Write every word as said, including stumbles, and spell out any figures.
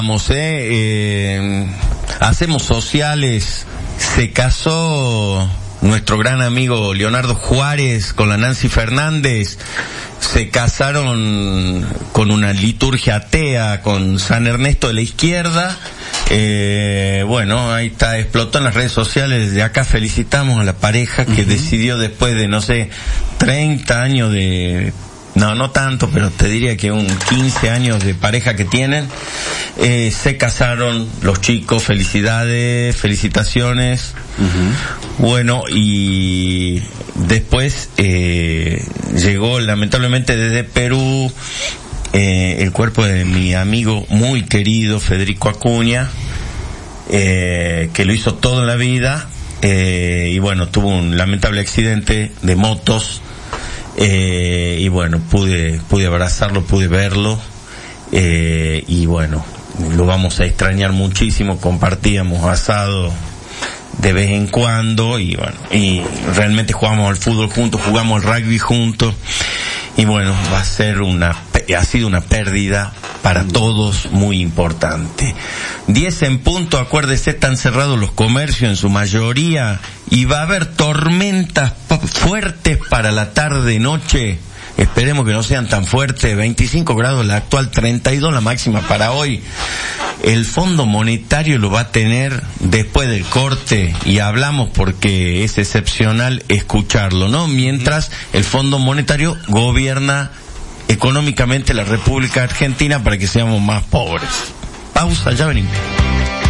Eh, eh, hacemos sociales. Se casó nuestro gran amigo Leonardo Juárez con la Nancy Fernández. Se casaron con una liturgia atea con San Ernesto de la Izquierda. Eh, bueno, ahí está, explotó en las redes sociales. Desde acá felicitamos a la pareja que uh-huh. decidió, después de, no sé, treinta años de... No, no tanto, pero te diría que un quince años de pareja que tienen, eh, se casaron los chicos, felicidades, felicitaciones. Uh-huh. Bueno, y después eh, llegó lamentablemente desde Perú eh, el cuerpo de mi amigo muy querido Federico Acuña, eh, que lo hizo toda la vida, eh, y bueno, tuvo un lamentable accidente de motos. Eh, y bueno, pude pude abrazarlo, pude verlo, eh, y bueno, lo vamos a extrañar muchísimo. Compartíamos asado de vez en cuando y bueno, y realmente jugamos al fútbol juntos, jugamos al rugby juntos, y bueno, va a ser una ha sido una pérdida para todos muy importante. diez en punto, acuérdese, están cerrados los comercios en su mayoría y va a haber tormentas fuertes para la tarde-noche. Esperemos que no sean tan fuertes. veinticinco grados la actual, treinta y dos la máxima para hoy. El Fondo Monetario lo va a tener después del corte y hablamos porque es excepcional escucharlo, ¿no? Mientras el Fondo Monetario gobierna económicamente la República Argentina para que seamos más pobres. Pausa, ya venimos.